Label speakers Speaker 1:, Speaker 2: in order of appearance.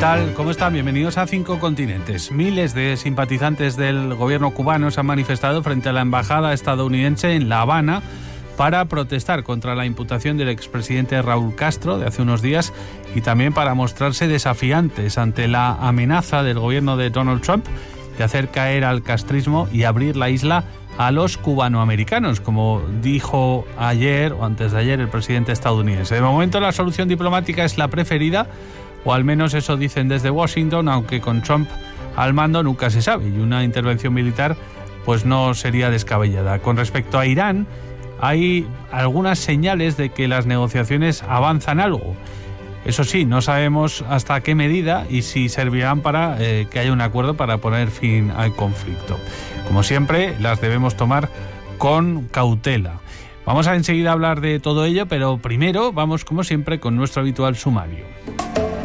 Speaker 1: tal? ¿Cómo están? Bienvenidos a 5 Continentes. Miles de simpatizantes del gobierno cubano se han manifestado frente a la embajada estadounidense en La Habana para protestar contra la imputación del expresidente Raúl Castro de hace unos días y también para mostrarse desafiantes ante la amenaza del gobierno de Donald Trump de hacer caer al castrismo y abrir la isla a los cubanoamericanos, como dijo ayer o antes de ayer el presidente estadounidense. De momento la solución diplomática es la preferida, o al menos eso dicen desde Washington, aunque con Trump al mando nunca se sabe y una intervención militar pues no sería descabellada. Con respecto a Irán, hay algunas señales de que las negociaciones avanzan algo. Eso sí, no sabemos hasta qué medida y si servirán para que haya un acuerdo para poner fin al conflicto. Como siempre, las debemos tomar con cautela. Vamos a enseguida hablar de todo ello, pero primero vamos, como siempre, con nuestro habitual sumario.